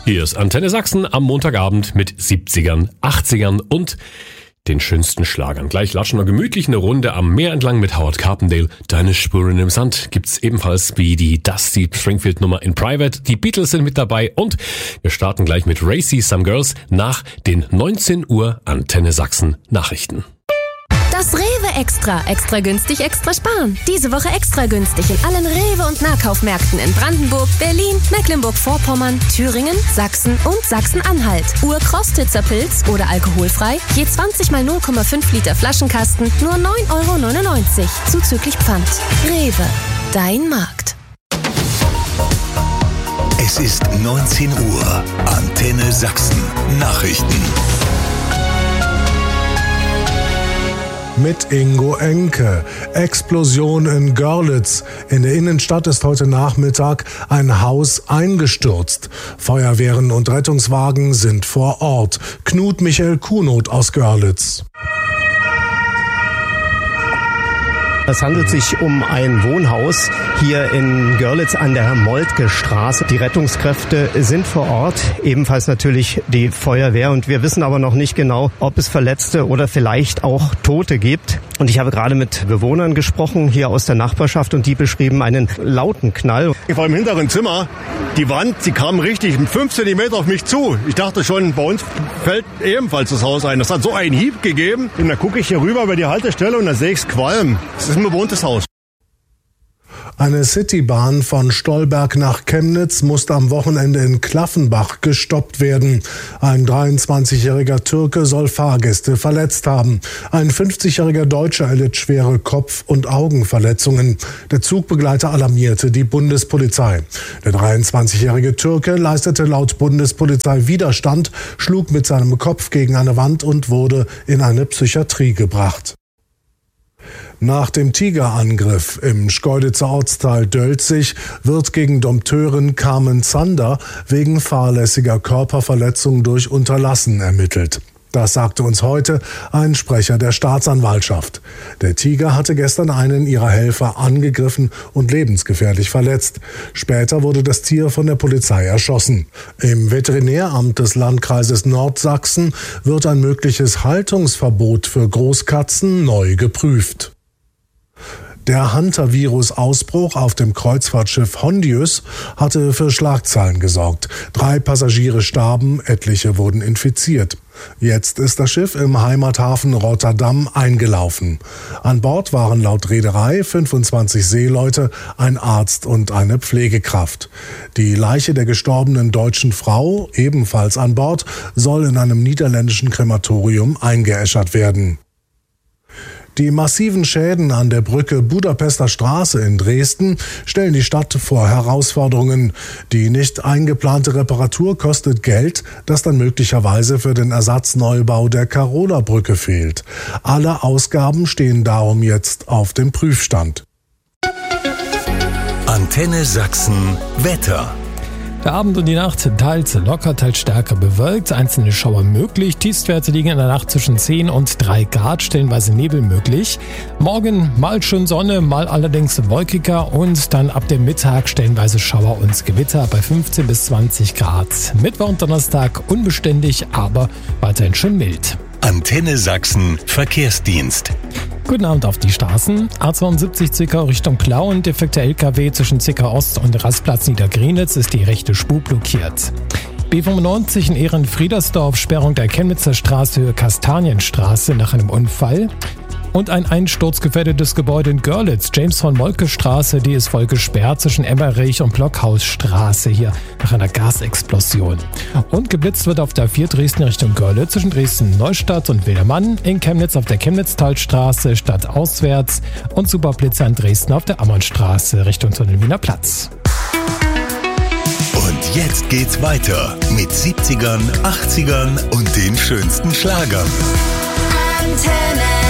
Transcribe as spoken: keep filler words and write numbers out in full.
Hier ist Antenne Sachsen am Montagabend mit siebzigern, achtzigern und den schönsten Schlagern. Gleich latschen wir gemütlich eine Runde am Meer entlang mit Howard Carpendale. Deine Spuren im Sand gibt's ebenfalls wie die Dusty Springfield Nummer in Private. Die Beatles sind mit dabei und wir starten gleich mit Racy Some Girls nach den neunzehn Uhr Antenne Sachsen Nachrichten. Das Rewe Extra. Extra günstig, extra sparen. Diese Woche extra günstig in allen Rewe- und Nahkaufmärkten in Brandenburg, Berlin, Mecklenburg-Vorpommern, Thüringen, Sachsen und Sachsen-Anhalt. Ur-Krostitzer Pilz oder alkoholfrei. Je zwanzig mal null Komma fünf Liter Flaschenkasten. Nur neun Euro neunundneunzig. Zuzüglich Pfand. Rewe. Dein Markt. Es ist neunzehn Uhr. Antenne Sachsen. Nachrichten. Mit Ingo Enke. Explosion in Görlitz. In der Innenstadt ist heute Nachmittag ein Haus eingestürzt. Feuerwehren und Rettungswagen sind vor Ort. Knut Michael Kuhnot aus Görlitz. Es handelt sich um ein Wohnhaus hier in Görlitz an der Moltke Straße. Die Rettungskräfte sind vor Ort, ebenfalls natürlich die Feuerwehr. Und wir wissen aber noch nicht genau, ob es Verletzte oder vielleicht auch Tote gibt. Und ich habe gerade mit Bewohnern gesprochen hier aus der Nachbarschaft und die beschrieben einen lauten Knall. Ich war im hinteren Zimmer. Die Wand, die kam richtig fünf Zentimeter auf mich zu. Ich dachte schon, bei uns fällt ebenfalls das Haus ein. Das hat so einen Hieb gegeben. Und dann gucke ich hier rüber bei die Haltestelle und da sehe ich Qualm. Das ist ein bewohntes Haus. Eine Citybahn von Stolberg nach Chemnitz musste am Wochenende in Klaffenbach gestoppt werden. Ein dreiundzwanzigjähriger Türke soll Fahrgäste verletzt haben. Ein fünfzigjähriger Deutscher erlitt schwere Kopf- und Augenverletzungen. Der Zugbegleiter alarmierte die Bundespolizei. Der dreiundzwanzigjährige Türke leistete laut Bundespolizei Widerstand, schlug mit seinem Kopf gegen eine Wand und wurde in eine Psychiatrie gebracht. Nach dem Tigerangriff im Schkeuditzer Ortsteil Dölzig wird gegen Dompteurin Carmen Zander wegen fahrlässiger Körperverletzung durch Unterlassen ermittelt. Das sagte uns heute ein Sprecher der Staatsanwaltschaft. Der Tiger hatte gestern einen ihrer Helfer angegriffen und lebensgefährlich verletzt. Später wurde das Tier von der Polizei erschossen. Im Veterinäramt des Landkreises Nordsachsen wird ein mögliches Haltungsverbot für Großkatzen neu geprüft. Der Hantavirus-Ausbruch auf dem Kreuzfahrtschiff Hondius hatte für Schlagzeilen gesorgt. Drei Passagiere starben, etliche wurden infiziert. Jetzt ist das Schiff im Heimathafen Rotterdam eingelaufen. An Bord waren laut Reederei fünfundzwanzig Seeleute, ein Arzt und eine Pflegekraft. Die Leiche der gestorbenen deutschen Frau, ebenfalls an Bord, soll in einem niederländischen Krematorium eingeäschert werden. Die massiven Schäden an der Brücke Budapester Straße in Dresden stellen die Stadt vor Herausforderungen. Die nicht eingeplante Reparatur kostet Geld, das dann möglicherweise für den Ersatzneubau der Karola-Brücke fehlt. Alle Ausgaben stehen darum jetzt auf dem Prüfstand. Antenne Sachsen Wetter. Der Abend und die Nacht teils locker, teils stärker bewölkt, einzelne Schauer möglich. Tiefstwerte liegen in der Nacht zwischen zehn und drei Grad, stellenweise Nebel möglich. Morgen mal schön Sonne, mal allerdings wolkiger und dann ab dem Mittag stellenweise Schauer und Gewitter bei fünfzehn bis zwanzig Grad. Mittwoch und Donnerstag unbeständig, aber weiterhin schön mild. Antenne Sachsen Verkehrsdienst. Guten Abend auf die Straßen. A zweiundsiebzig Zwickau Richtung Plauen. Defekter L K W zwischen Zwickau Ost und Rastplatz Niedergrienitz ist die rechte Spur blockiert. B fünfundneunzig in Ehrenfriedersdorf, Sperrung der Chemnitzer Straße, Höhe Kastanienstraße nach einem Unfall. Und ein einsturzgefährdetes Gebäude in Görlitz, James von Moltke Straße, die ist voll gesperrt zwischen Emmerich und Blockhausstraße hier nach einer Gasexplosion. Und geblitzt wird auf der vier Dresden Richtung Görlitz zwischen Dresden-Neustadt und Wildermann, in Chemnitz auf der Chemnitztalstraße stadtauswärts und Superblitzer in Dresden auf der Ammernstraße Richtung Tunnelwiener Platz. Und jetzt geht's weiter mit siebzigern, achtzigern und den schönsten Schlagern. Antenne